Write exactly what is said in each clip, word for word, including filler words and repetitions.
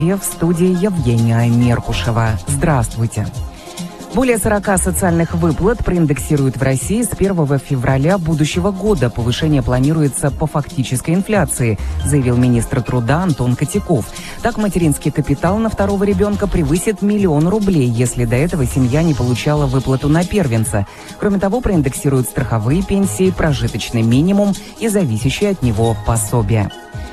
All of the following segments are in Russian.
В студии Евгения Меркушева. Здравствуйте. Более сорока социальных выплат проиндексируют в России с первого февраля будущего года. Повышение планируется по фактической инфляции, заявил министр труда Антон Котяков. Так, материнский капитал на второго ребенка превысит миллион рублей, если до этого семья не получала выплату на первенца. Кроме того, проиндексируют страховые пенсии, прожиточный минимум и зависящие от него пособия.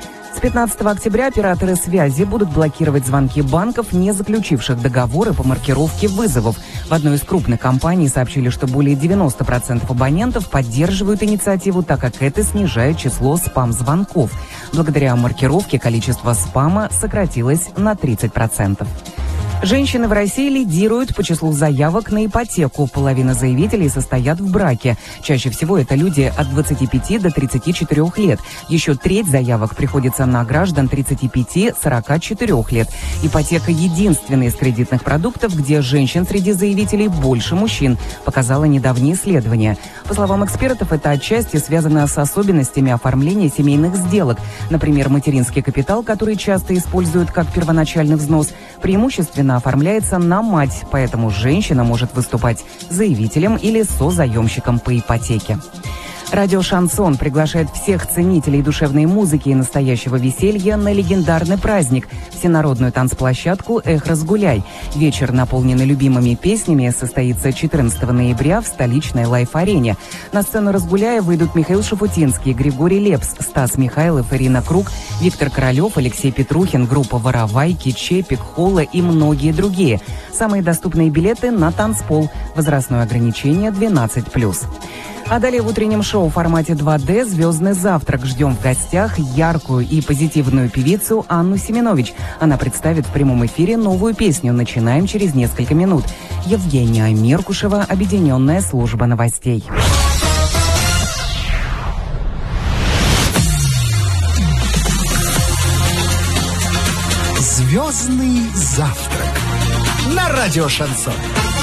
С пятнадцатого октября операторы связи будут блокировать звонки банков, не заключивших договоры по маркировке вызовов. В одной из крупных компаний сообщили, что более девяноста процентов абонентов поддерживают инициативу, так как это снижает число спам-звонков. Благодаря маркировке количество спама сократилось на тридцать процентов. Женщины в России лидируют по числу заявок на ипотеку. Половина заявителей состоят в браке. Чаще всего это люди от двадцати пяти до тридцати четырёх лет. Еще треть заявок приходится на граждан тридцати пяти — сорока четырёх лет. Ипотека – единственный из кредитных продуктов, где женщин среди заявителей больше мужчин, показало недавнее исследование. По словам экспертов, это отчасти связано с особенностями оформления семейных сделок. Например, материнский капитал, который часто используют как первоначальный взнос, преимущественно оформляется на мать, поэтому женщина может выступать заявителем или созаемщиком по ипотеке. Радио «Шансон» приглашает всех ценителей душевной музыки и настоящего веселья на легендарный праздник – всенародную танцплощадку «Эх, разгуляй». Вечер, наполненный любимыми песнями, состоится четырнадцатого ноября в столичной Лайф-арене. На сцену «Разгуляя» выйдут Михаил Шафутинский, Григорий Лепс, Стас Михайлов, Ирина Круг, Виктор Королев, Алексей Петрухин, группа «Воровайки», Чепик, Холла и многие другие. Самые доступные билеты на танцпол. Возрастное ограничение двенадцать плюс. А далее в утреннем шоу в формате два дэ «Звездный завтрак». Ждем в гостях яркую и позитивную певицу Анну Семенович. Она представит в прямом эфире новую песню. Начинаем через несколько минут. Евгения Меркушева, Объединенная служба новостей. «Звездный завтрак» на радио «Шансон».